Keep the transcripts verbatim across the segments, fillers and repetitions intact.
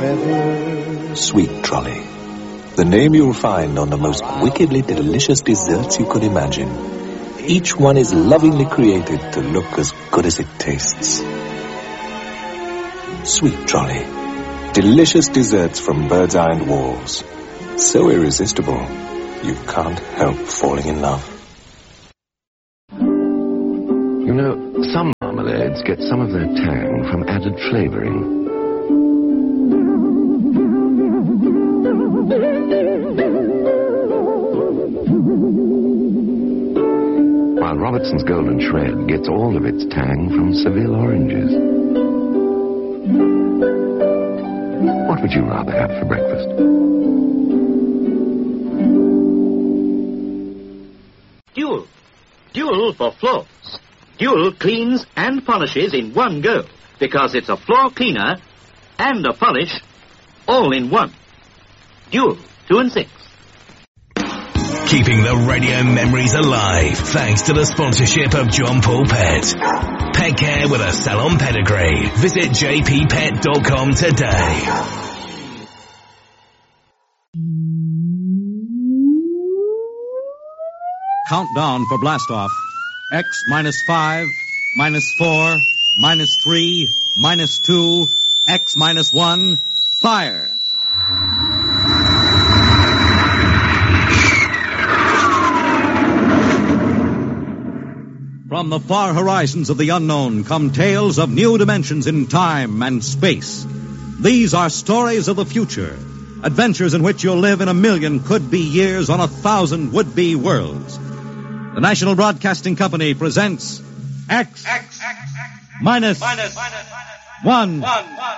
forever. Sweet Trolley. The name you'll find on the most wickedly delicious desserts you could imagine. Each one is lovingly created to look as good as it tastes. Sweet Trolley. Delicious desserts from Bird's Eye and Walls. So irresistible, you can't help falling in love. You know, some marmalades get some of their tang from added flavoring. While Robertson's Golden Shred gets all of its tang from Seville oranges. What would you rather have for breakfast? Dual. Dual for floors. Dual cleans and polishes in one go, because it's a floor cleaner and a polish all in one. Dual, two and six. Keeping the radio memories alive thanks to the sponsorship of John Paul Pet. Pet care with a salon pedigree. Visit j p pet dot com today. Countdown for blastoff. X minus five, minus four, minus three, minus two, X minus one, fire. From the far horizons of the unknown come tales of new dimensions in time and space. These are stories of the future, adventures in which you'll live in a million could-be years on a thousand would-be worlds. The National Broadcasting Company presents X, X, X, X minus, minus, minus, one. one, one.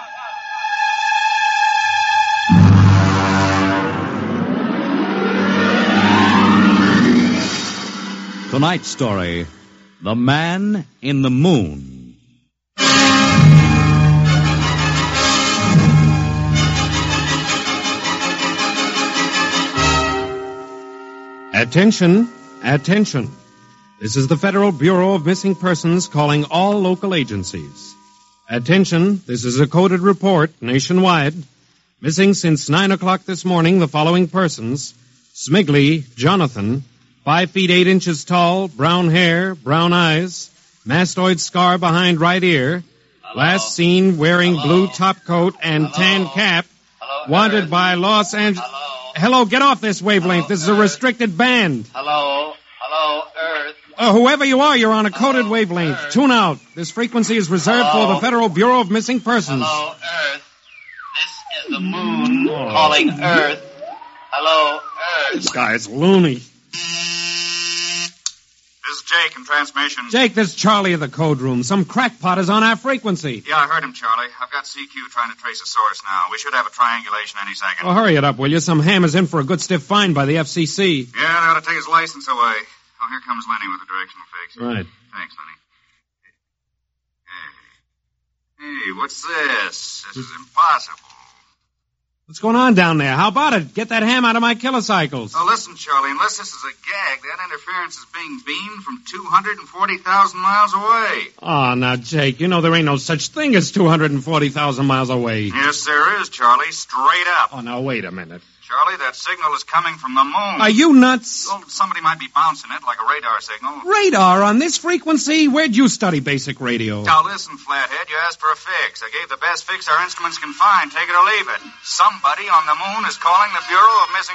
Tonight's story, The Man in the Moon. Attention, attention. This is the Federal Bureau of Missing Persons calling all local agencies. Attention, this is a coded report nationwide. Missing since nine o'clock this morning the following persons. Smigley, Jonathan, five feet eight inches tall, brown hair, brown eyes, mastoid scar behind right ear. Hello? Last seen wearing Hello? blue top coat and Hello? tan cap. Hello, wanted Earth. by Los Angeles. Hello? Hello, get off this wavelength. Hello, this is a restricted band. Hello? Hello, Earth? Uh, whoever you are, you're on a coded Hello, wavelength. Earth. Tune out. This frequency is reserved Hello? for the Federal Bureau of Missing Persons. Hello, Earth? This is the moon oh. calling Earth. Hello, Earth? This guy's loony. This is Jake in transmission. Jake, this is Charlie of the code room. Some crackpot is on our frequency. Yeah, I heard him, Charlie. I've got C Q trying to trace a source now. We should have a triangulation any second. Well, hurry it up, will you? Some ham is in for a good stiff fine by the F C C. Yeah, they ought to take his license away. Oh, here comes Lenny with the directional fix. Right. Thanks, Lenny. Hey. Hey, what's this? This is impossible. What's going on down there? How about it? Get that ham out of my kilocycles. Oh, listen, Charlie, unless this is a gag, that interference is being beamed from two hundred forty thousand miles away. Oh, now, Jake, you know there ain't no such thing as two hundred forty thousand miles away. Yes, there is, Charlie, straight up. Oh, now, wait a minute. Charlie, that signal is coming from the moon. Are you nuts? Well, somebody might be bouncing it like a radar signal. Radar on this frequency? Where'd you study basic radio? Now, listen, Flathead, you asked for a fix. I gave the best fix our instruments can find. Take it or leave it. Somebody on the moon is calling the Bureau of Missing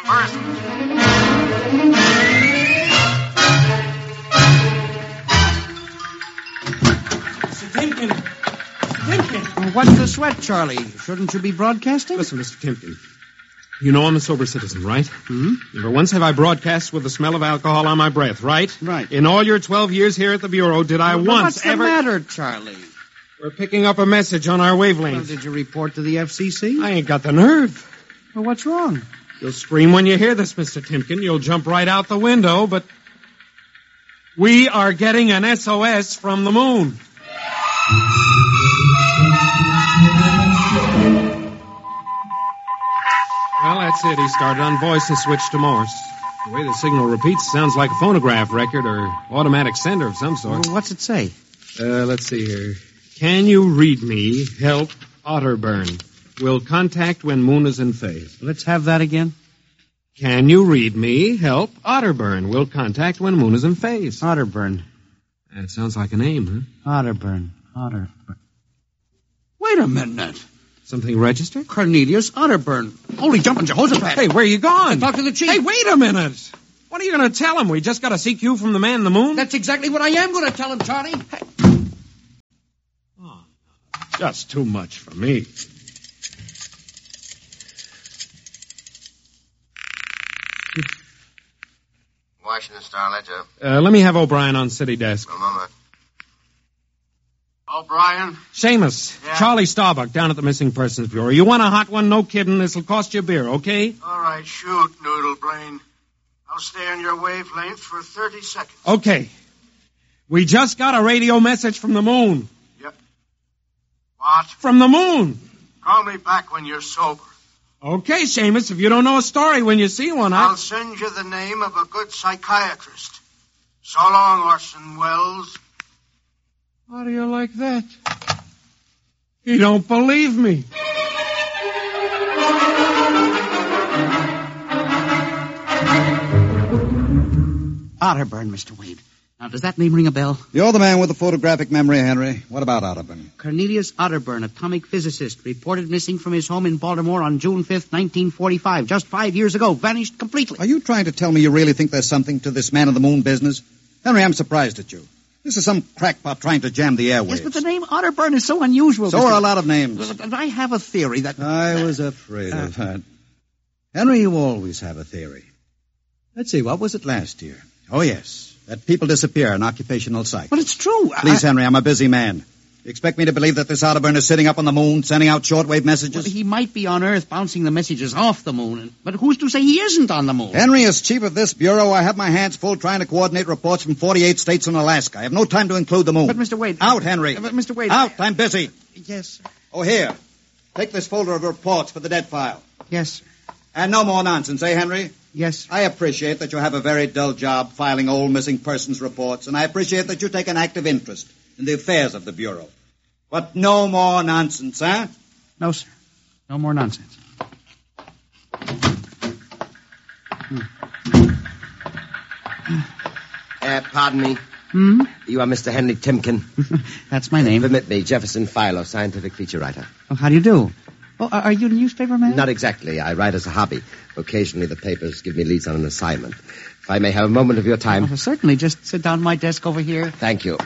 Persons. Mister Timken. Timken. Well, what's the sweat, Charlie? Shouldn't you be broadcasting? Listen, Mister Timken. You know I'm a sober citizen, right? Hmm? Never once have I broadcast with the smell of alcohol on my breath, right? Right. In all your twelve years here at the Bureau, did I well, once what's ever... What's the matter, Charlie? We're picking up a message on our wavelength. Well, did you report to the F C C? I ain't got the nerve. Well, what's wrong? You'll scream when you hear this, Mister Timken. You'll jump right out the window, but... we are getting an S O S from the moon. Well, that's it. He started on voice and switched to Morse. The way the signal repeats sounds like a phonograph record or automatic sender of some sort. Well, what's it say? Uh, let's see here. Can you read me? Help, Otterburn. will contact when moon is in phase. Let's have that again. Can you read me? Help. Otterburn will contact when moon is in phase. Otterburn. That sounds like a name, huh? Otterburn. Otterburn. Wait a minute. Something registered? Cornelius Otterburn. Holy jumping Jehoshaphat. Hey, where are you going? Talk to the chief. Hey, wait a minute. What are you going to tell him? We just got a C Q from the man in the moon? That's exactly what I am going to tell him, Charlie. Hey. Oh, just too much for me. Washington Star-Ledger. Uh, let me have O'Brien on city desk. A moment. O'Brien? Seamus, Yeah? Charlie Starbuck down at the Missing Persons Bureau. You want a hot one? No kidding. This'll cost you a beer, okay? All right, shoot, Noodle Brain. I'll stay on your wavelength for thirty seconds. Okay. We just got a radio message from the moon. Yep. What? From the moon. Call me back when you're sober. Okay, Seamus, if you don't know a story when you see one, I... I'll send you the name of a good psychiatrist. So long, Orson Welles. How do you like that? You don't believe me. Otterburn, Mister Wade. Now, does that name ring a bell? You're the man with the photographic memory, Henry. What about Otterburn? Cornelius Otterburn, atomic physicist, reported missing from his home in Baltimore on June fifth, nineteen forty-five. Just five years ago. Vanished completely. Are you trying to tell me you really think there's something to this man of the moon business? Henry, I'm surprised at you. This is some crackpot trying to jam the airwaves. Yes, but the name Otterburn is so unusual. So Mister are a lot of names. And I have a theory that... I was afraid uh, of that. Henry, you always have a theory. Let's see, what was it last year? Oh, yes. That people disappear in occupational site. But it's true. Please, I... Henry, I'm a busy man. You expect me to believe that this Otterburn is sitting up on the moon, sending out shortwave messages? Well, he might be on Earth bouncing the messages off the moon. But who's to say he isn't on the moon? Henry, as chief of this bureau, I have my hands full trying to coordinate reports from forty-eight states and Alaska. I have no time to include the moon. But, Mister Wade... Out, Henry. But, Mister Wade... Out, I'm busy. Yes. Oh, here. Take this folder of reports for the dead file. Yes. And no more nonsense, eh, Henry? Yes. I appreciate that you have a very dull job filing old missing persons reports, and I appreciate that you take an active interest in the affairs of the Bureau. But no more nonsense, huh? No, sir. No more nonsense. Hmm. Uh, pardon me. Hmm? You are Mister Henry Timken. That's my name. Permit me, Jefferson Philo, scientific feature writer. Oh, how do you do? Oh, are you a newspaper man? Not exactly. I write as a hobby. Occasionally the papers give me leads on an assignment. If I may have a moment of your time. Oh, certainly. Just sit down at my desk over here. Thank you.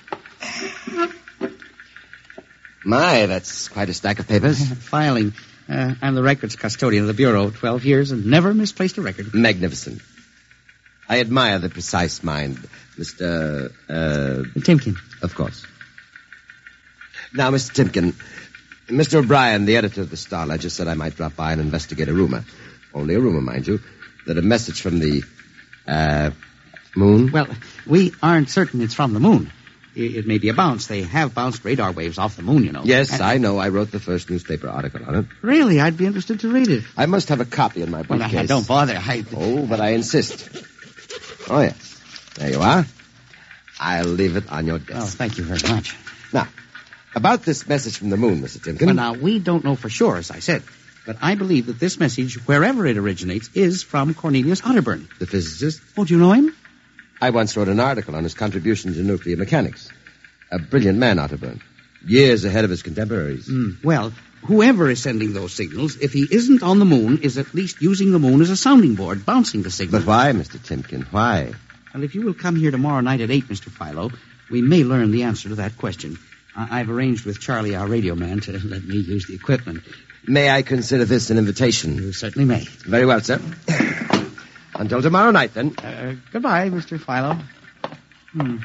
My, that's quite a stack of papers. Filing. Uh, I'm the records custodian of the Bureau. Twelve years and never misplaced a record. Magnificent. I admire the precise mind, Mister Uh... Timken. Of course. Now, Mister Timken, Mister O'Brien, the editor of the Star-Ledger, said I might drop by and investigate a rumor. Only a rumor, mind you, that a message from the, uh, moon... Well, we aren't certain it's from the moon. It, it may be a bounce. They have bounced radar waves off the moon, you know. Yes, and, I know. I wrote the first newspaper article on it. Really? I'd be interested to read it. I must have a copy in my briefcase. Well, I, I don't bother. I... Oh, but I insist. Oh, yes. There you are. I'll leave it on your desk. Oh, thank you very much. Now, about this message from the moon, Mister Timken. Well, now, we don't know for sure, as I said. But I believe that this message, wherever it originates, is from Cornelius Otterburn. The physicist? Oh, do you know him? I once wrote an article on his contribution to nuclear mechanics. A brilliant man, Otterburn. Years ahead of his contemporaries. Mm. Well, whoever is sending those signals, if he isn't on the moon, is at least using the moon as a sounding board, bouncing the signal. But why, Mister Timken? Why? Well, if you will come here tomorrow night at eight, Mister Philo, we may learn the answer to that question. I- I've arranged with Charlie, our radio man, to let me use the equipment. May I consider this an invitation? You certainly may. Very well, sir. Until tomorrow night, then. Uh, goodbye, Mister Philo. Hmm.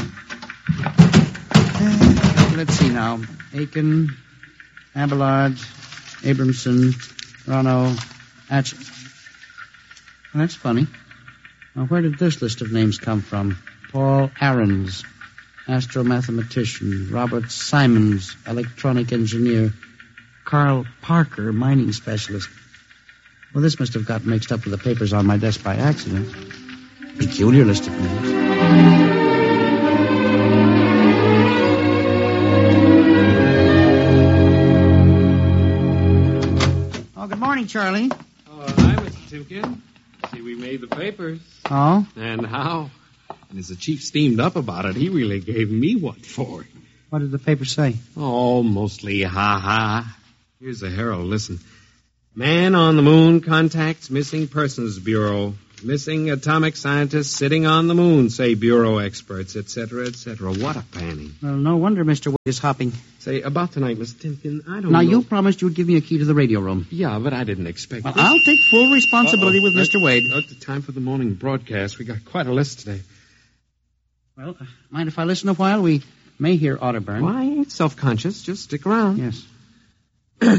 Uh, let's see now. Aiken, Abelard, Abramson, Rono, Atchett. Well, that's funny. Now, where did this list of names come from? Paul Ahrens, astromathematician. Robert Simons, electronic engineer. Carl Parker, mining specialist. Well, this must have got mixed up with the papers on my desk by accident. Peculiar list of names. Oh, good morning, Charlie. Oh, hi, Mister Timken. See, we made the papers. Oh? And how? And as the chief steamed up about it, he really gave me what for. What did the paper say? Oh, mostly ha-ha. Here's the Herald. Listen. Man on the moon contacts Missing Persons Bureau. Missing atomic scientists sitting on the moon, say Bureau experts, et cetera, et cetera. What a panning. Well, no wonder Mister Wade is hopping. Say, about tonight, Mister Timken, I don't now, know... Now, you promised you'd give me a key to the radio room. Yeah, but I didn't expect well, this. I'll take full responsibility Uh-oh. with Mister Wade. At the time for the morning broadcast, we got quite a list today. Well, uh, mind if I listen a while? We may hear Otterburn. Well, I ain't self-conscious. Just stick around. Yes.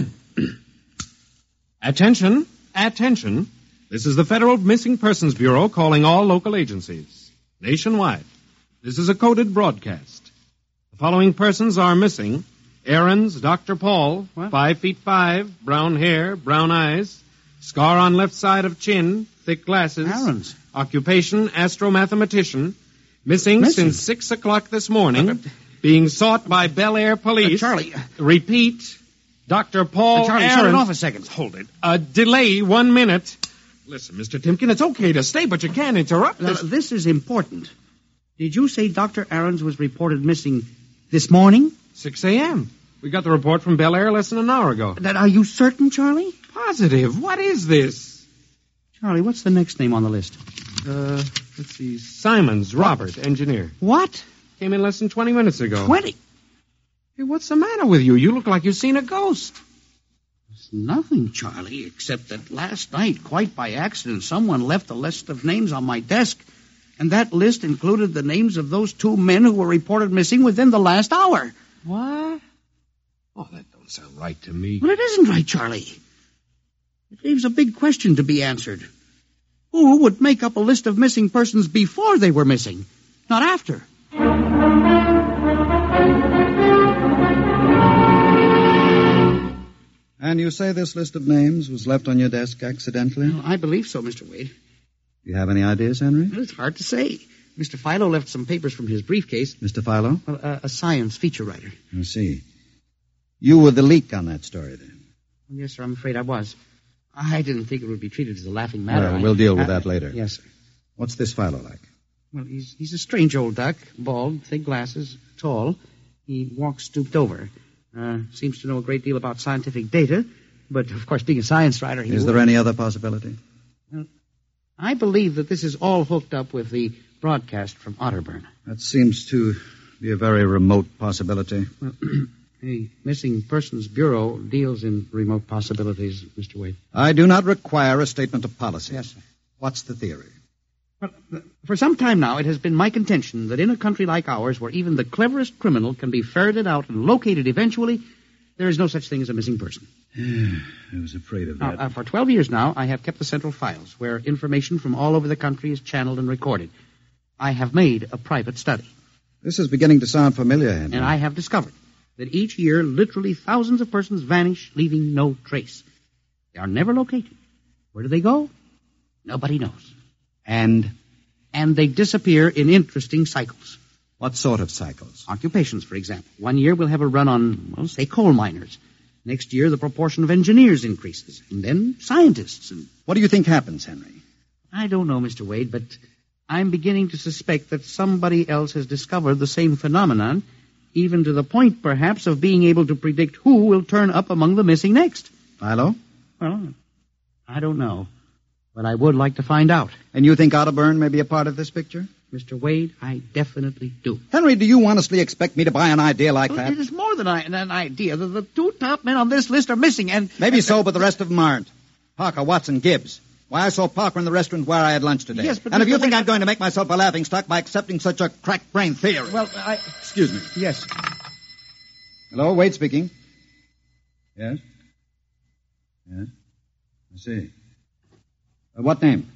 Attention. Attention. This is the Federal Missing Persons Bureau calling all local agencies. Nationwide. This is a coded broadcast. The following persons are missing. Aarons, Doctor Paul, what? five feet five, brown hair, brown eyes, scar on left side of chin, thick glasses. Aarons. Occupation, astromathematician. Missing, Missing? since six o'clock this morning. Uh, being sought by Bel Air Police. Uh, Charlie. Repeat. Doctor Paul uh, Charlie, Aarons. shut it off a second. Hold it. A delay, one minute. Listen, Mister Timken, it's okay to stay, but you can't interrupt Now, this. this is important. Did you say Doctor Aarons was reported missing this morning? six a.m. We got the report from Bel Air less than an hour ago. That, are you certain, Charlie? Positive. What is this? Charlie, what's the next name on the list? Uh, let's see. Simons, Robert, engineer. What? Came in less than twenty minutes ago. Twenty? Hey, what's the matter with you? You look like you've seen a ghost. It's nothing, Charlie, except that last night, quite by accident, someone left a list of names on my desk, and that list included the names of those two men who were reported missing within the last hour. What? Oh, that don't sound right to me. Well, it isn't right, Charlie. It leaves a big question to be answered. Who would make up a list of missing persons before they were missing, not after? And you say this list of names was left on your desk accidentally? Well, I believe so, Mister Wade. Do you have any ideas, Henry? Well, it's hard to say. Mister Philo left some papers from his briefcase. Mister Philo? Well, uh, a science feature writer. I see. You were the leak on that story, then? Yes, sir, I'm afraid I was. I didn't think it would be treated as a laughing matter. Well, we'll deal with I, that later. Yes, sir. What's this Philo like? Well, he's, he's a strange old duck, bald, thick glasses, tall. He walks stooped over. Uh, seems to know a great deal about scientific data, but, of course, being a science writer... He is there any other possibility? Well, I believe that this is all hooked up with the broadcast from Otterburn. That seems to be a very remote possibility. Well, the Missing Persons Bureau deals in remote possibilities, Mister Wade. I do not require a statement of policy. Yes, sir. What's the theory? Well, for some time now, it has been my contention that in a country like ours, where even the cleverest criminal can be ferreted out and located eventually, there is no such thing as a missing person. I was afraid of that. Now, uh, for twelve years now, I have kept the central files, where information from all over the country is channeled and recorded. I have made a private study. This is beginning to sound familiar, Henry. And I have discovered that each year, literally thousands of persons vanish, leaving no trace. They are never located. Where do they go? Nobody knows. And? And they disappear in interesting cycles. What sort of cycles? Occupations, for example. One year we'll have a run on, well, say, coal miners. Next year the proportion of engineers increases. And then scientists. And what do you think happens, Henry? I don't know, Mister Wade, but I'm beginning to suspect that somebody else has discovered the same phenomenon, even to the point, perhaps, of being able to predict who will turn up among the missing next. Philo? Well, I don't know. But I would like to find out. And you think Otterburn may be a part of this picture? Mister Wade, I definitely do. Henry, do you honestly expect me to buy an idea like well, that? It is more than I, an idea. The, the two top men on this list are missing, and... Maybe so, but the rest of them aren't. Parker, Watson, Gibbs. Why, I saw Parker in the restaurant where I had lunch today. Yes, but... And if you think Wade, I'm going to make myself a laughingstock by accepting such a crack-brained theory... Well, I... Excuse me. Yes. Hello, Wade speaking. Yes? Yes? I see. Uh, what name?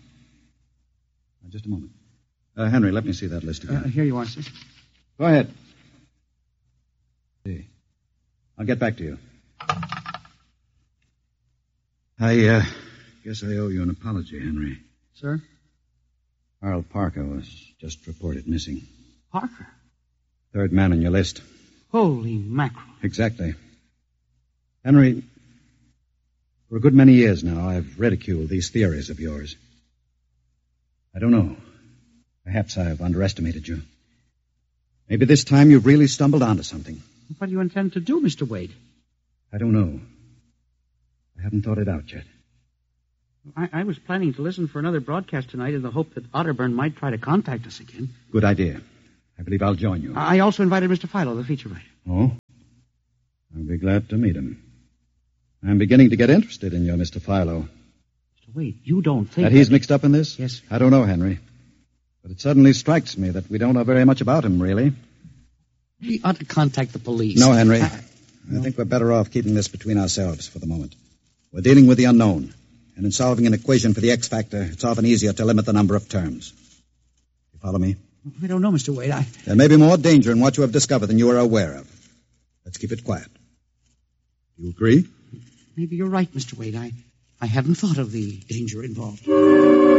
Uh, just a moment. Uh, Henry, let me see that list again. Uh, here you are, sir. Go ahead. See. I'll get back to you. I, uh, guess I owe you an apology, Henry. Sir? Harold Parker was just reported missing. Parker? Third man on your list. Holy mackerel. Exactly. Henry, For a good many years now, I've ridiculed these theories of yours. I don't know. Perhaps I've underestimated you. Maybe this time you've really stumbled onto something. What do you intend to do, Mister Wade? I don't know. I haven't thought it out yet. I, I was planning to listen for another broadcast tonight in the hope that Otterburn might try to contact us again. Good idea. I believe I'll join you. I also invited Mister Philo, the feature writer. Oh? I'll be glad to meet him. I'm beginning to get interested in you, Mister Philo. Mister Wade, you don't think that... That he's mixed up in this? Yes. I don't know, Henry. But it suddenly strikes me that we don't know very much about him, really. We ought to contact the police. No, Henry. I, no. I think we're better off keeping this between ourselves for the moment. We're dealing with the unknown. And in solving an equation for the X factor, it's often easier to limit the number of terms. You follow me? I don't know, Mister Wade. I... There may be more danger in what you have discovered than you are aware of. Let's keep it quiet. Do you agree? Maybe you're right, Mister Wade. I, I haven't thought of the danger involved.